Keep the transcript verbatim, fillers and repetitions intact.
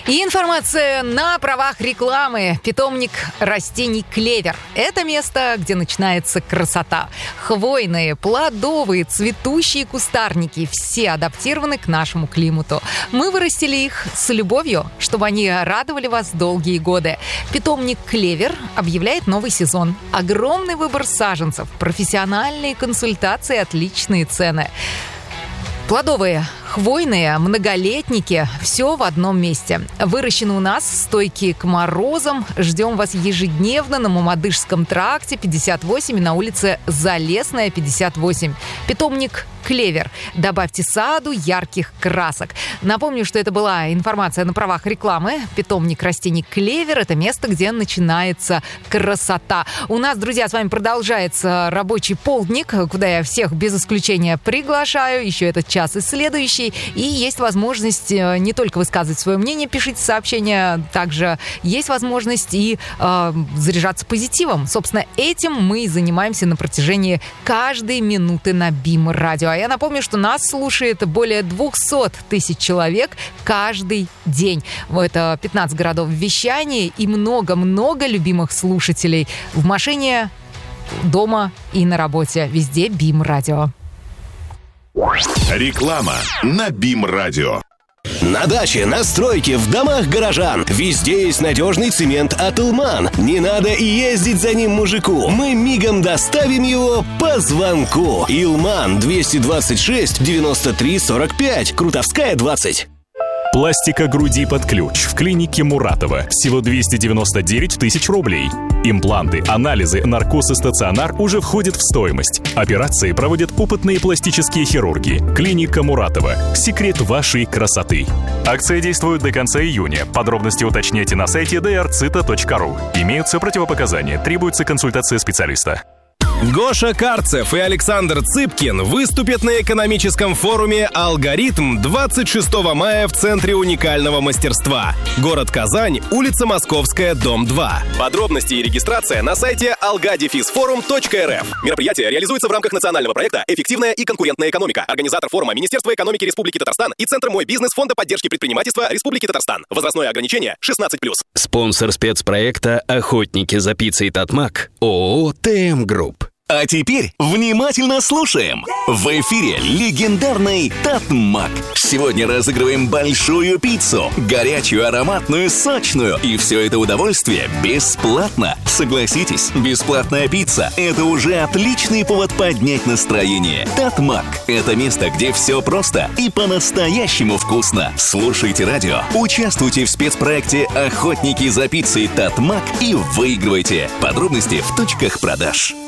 И информация на правах рекламы. Питомник растений «Клевер». Это место, где начинается красота. Хвойные, плодовые, цветущие кустарники. Все адаптированы к нашему климату. Мы вырастили их с любовью, чтобы они радовали вас долгие годы. Питомник «Клевер» объявляет новый сезон. Огромный выбор саженцев, профессиональные консультации, отличные цены. Плодовые, хвойные, многолетники – все в одном месте. Выращены у нас, стойкие к морозам. Ждем вас ежедневно на Мамадышском тракте пятьдесят восемь и на улице Залесная пятьдесят восемь. Питомник «Клевер». Добавьте саду ярких красок. Напомню, что это была информация на правах рекламы. Питомник растений «Клевер» – это место, где начинается красота. У нас, друзья, с вами продолжается рабочий полдник, куда я всех без исключения приглашаю. Еще этот час и следующий. И есть возможность не только высказывать свое мнение, пишите сообщения, также есть возможность и э, заряжаться позитивом. Собственно, этим мы и занимаемся на протяжении каждой минуты на БИМ Радио. А я напомню, что нас слушает более двухсот тысяч человек каждый день. Это пятнадцать городов вещания и много-много любимых слушателей в машине, дома и на работе. Везде БИМ Радио. Реклама на БИМ Радио. На даче, на стройке, в домах горожан. Везде есть надежный цемент от «Илман». Не надо и ездить за ним мужику. Мы мигом доставим его по звонку. «Илман» двести двадцать шесть девяносто три сорок пять. Крутовская, двадцать. Пластика груди под ключ в клинике Муратова. Всего двести девяносто девять тысяч рублей. Импланты, анализы, наркоз и стационар уже входят в стоимость. Операции проводят опытные пластические хирурги. Клиника Муратова. Секрет вашей красоты. Акция действует до конца июня. Подробности уточняйте на сайте ди ар цита точка ру. Имеются противопоказания. Требуется консультация специалиста. Гоша Карцев и Александр Цыпкин выступят на экономическом форуме «Алгоритм» двадцать шестого мая в Центре уникального мастерства. Город Казань, улица Московская, дом два. Подробности и регистрация на сайте алга дефис форум точка эр эф. Мероприятие реализуется в рамках национального проекта «Эффективная и конкурентная экономика». Организатор форума — Министерство экономики Республики Татарстан и Центр «Мой бизнес» Фонда поддержки предпринимательства Республики Татарстан. Возрастное ограничение шестнадцать плюс. Спонсор спецпроекта «Охотники за пиццей Татмак» ООО «ТМ Групп». А теперь внимательно слушаем. В эфире легендарный Татмак. Сегодня разыгрываем большую пиццу. Горячую, ароматную, сочную. И все это удовольствие бесплатно. Согласитесь, бесплатная пицца – это уже отличный повод поднять настроение. Татмак – это место, где все просто и по-настоящему вкусно. Слушайте радио, участвуйте в спецпроекте «Охотники за пиццей Татмак» и выигрывайте. Подробности в точках продаж.